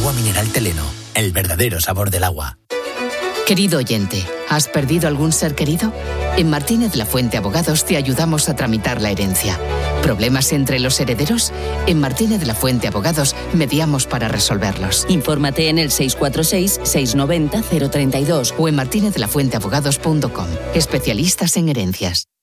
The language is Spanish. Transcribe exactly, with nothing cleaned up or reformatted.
Agua mineral Teleno, el verdadero sabor del agua. Querido oyente, ¿has perdido algún ser querido? En Martínez La Fuente Abogados te ayudamos a tramitar la herencia. ¿Problemas entre los herederos? En Martínez La Fuente Abogados mediamos para resolverlos. Infórmate en el seis cuatro seis, seis nueve cero, cero tres dos o en martinez de la fuente abogados punto com. Especialistas en herencias.